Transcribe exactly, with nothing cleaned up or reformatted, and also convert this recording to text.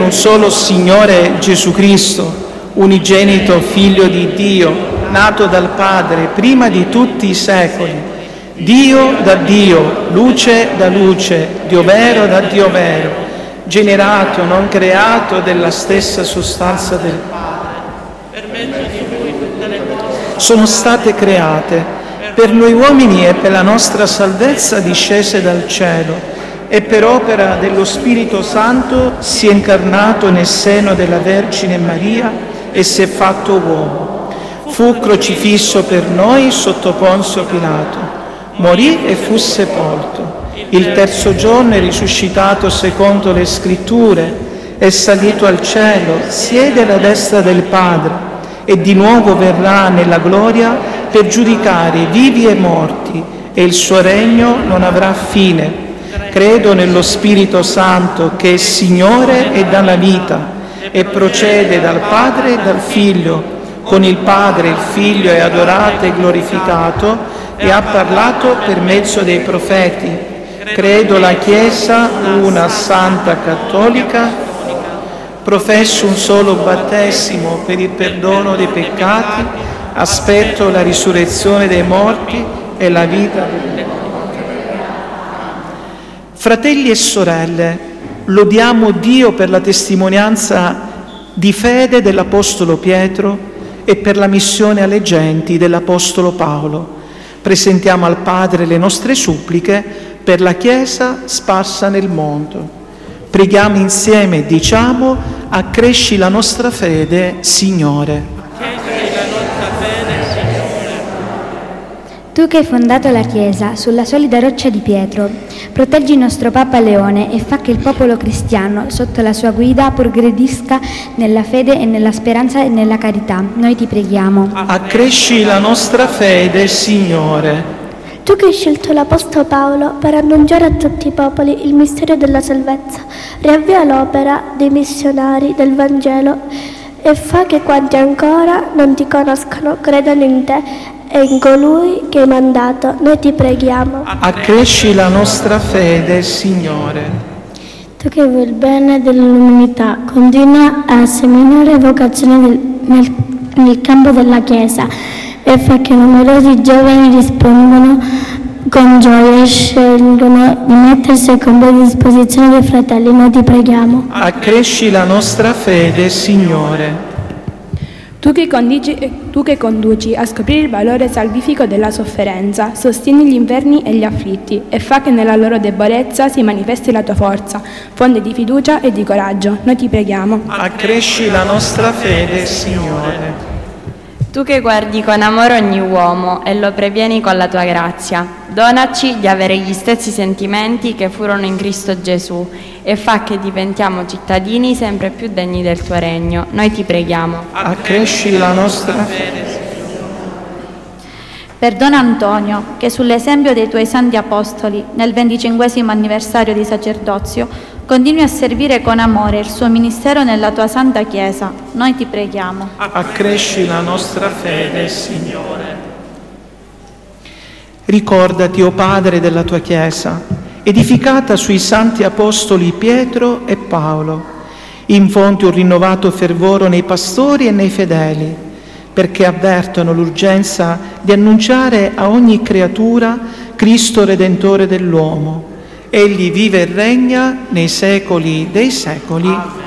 un solo Signore Gesù Cristo, unigenito Figlio di Dio, nato dal Padre prima di tutti i secoli, Dio da Dio, luce da luce, Dio vero da Dio vero, generato, non creato, della stessa sostanza del Padre. Per mezzo di Lui tutte le cose sono state create, per noi uomini e per la nostra salvezza discese dal cielo, e per opera dello Spirito Santo si è incarnato nel seno della Vergine Maria e si è fatto uomo. Fu crocifisso per noi sotto Ponzio Pilato, morì e fu sepolto. Il terzo giorno è risuscitato secondo le Scritture, è salito al cielo, siede alla destra del Padre e di nuovo verrà nella gloria per giudicare i vivi e i morti, e il suo regno non avrà fine. Credo nello Spirito Santo, che è Signore e dà la vita, e procede dal Padre e dal Figlio. Con il Padre il Figlio è adorato e glorificato e ha parlato per mezzo dei profeti. Credo la Chiesa, una santa cattolica, professo un solo battesimo per il perdono dei peccati, aspetto la risurrezione dei morti e la vita delle morti. Fratelli e sorelle, lodiamo Dio per la testimonianza di fede dell'Apostolo Pietro e per la missione alle genti dell'Apostolo Paolo. Presentiamo al Padre le nostre suppliche per la Chiesa sparsa nel mondo. Preghiamo insieme e diciamo: accresci la nostra fede, Signore. Tu che hai fondato la Chiesa sulla solida roccia di Pietro, proteggi il nostro Papa Leone e fa che il popolo cristiano, sotto la sua guida, progredisca nella fede e nella speranza e nella carità. Noi ti preghiamo. Accresci la nostra fede, Signore. Tu che hai scelto l'Apostolo Paolo per annunciare a tutti i popoli il mistero della salvezza, riavvia l'opera dei missionari del Vangelo e fa che quanti ancora non ti conoscono credano in te e in colui che hai mandato. Noi ti preghiamo. Accresci la nostra fede, Signore. Tu che vuoi il bene dell'umanità, continua a seminare vocazioni del, nel, nel campo della Chiesa e fa che numerosi giovani rispondono con gioia e scelgono di mettersi a completa disposizione dei fratelli. Noi ti preghiamo. Accresci la nostra fede, Signore. Tu che, condici, tu che conduci a scoprire il valore salvifico della sofferenza, sostieni gli infermi e gli afflitti e fa che nella loro debolezza si manifesti la tua forza, fonte di fiducia e di coraggio. Noi ti preghiamo. Accresci la nostra fede, Signore. Tu che guardi con amore ogni uomo e lo previeni con la tua grazia, donaci di avere gli stessi sentimenti che furono in Cristo Gesù e fa che diventiamo cittadini sempre più degni del tuo regno. Noi ti preghiamo. Accresci la nostra fede. Perdona Antonio, che sull'esempio dei tuoi santi apostoli, nel venticinquesimo anniversario di sacerdozio, continui a servire con amore il suo ministero nella tua santa Chiesa. Noi ti preghiamo. Accresci la nostra fede, Signore. Ricordati, o Padre, della tua Chiesa, edificata sui santi apostoli Pietro e Paolo. Infondi un rinnovato fervore nei pastori e nei fedeli, perché avvertono l'urgenza di annunciare a ogni creatura Cristo Redentore dell'uomo. Egli vive e regna nei secoli dei secoli.